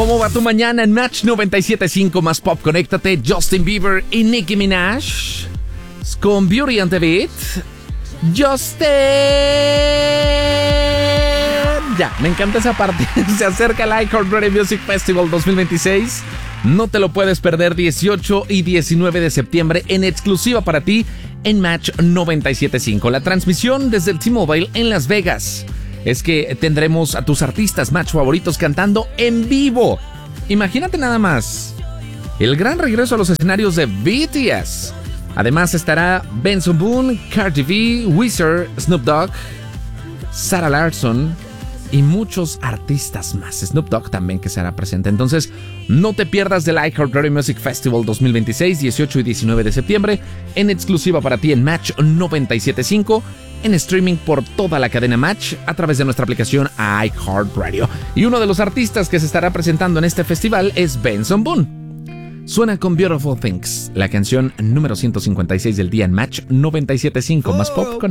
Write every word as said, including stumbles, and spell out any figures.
¿Cómo va tu mañana en Match noventa y siete punto cinco más pop? Conéctate, Justin Bieber y Nicki Minaj con Beauty and the Beat. Justin. Ya, me encanta esa parte. Se acerca el iHeartRadio Music Festival dos mil veintiséis. No te lo puedes perder, dieciocho y diecinueve de septiembre en exclusiva para ti en Match noventa y siete punto cinco. La transmisión desde el T-Mobile en Las Vegas. Es que tendremos a tus artistas Match favoritos cantando en vivo. Imagínate nada más. El gran regreso a los escenarios de B T S. Además estará Benson Boone, Cardi B, Weezer, Snoop Dogg, Sarah Larsson y muchos artistas más. Snoop Dogg también que será presente. Entonces, no te pierdas del iHeartRadio Music Festival dos mil veintiséis, dieciocho y diecinueve de septiembre, en exclusiva para ti en Match noventa y siete punto cinco, en streaming por toda la cadena Match a través de nuestra aplicación iHeartRadio. Y uno de los artistas que se estará presentando en este festival es Benson Boone. Suena con Beautiful Things, la canción número ciento cincuenta y seis del día en Match noventa y siete punto cinco más pop con